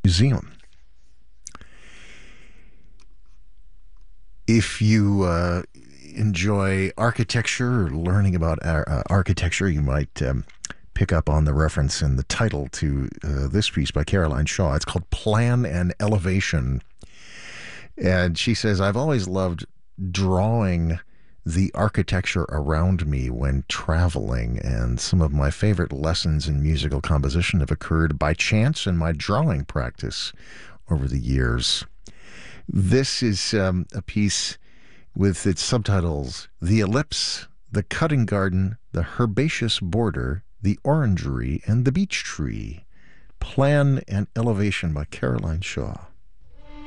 Museum. If you enjoy architecture or learning about architecture, you might pick up on the reference in the title to this piece by Caroline Shaw. It's called Plan and Elevation. And she says, I've always loved drawing the architecture around me when traveling, and some of my favorite lessons in musical composition have occurred by chance in my drawing practice over the years. This is a piece with its subtitles: The Ellipse, The Cutting Garden, The Herbaceous Border, The Orangery, and The Beech Tree. Plan and Elevation by Caroline Shaw.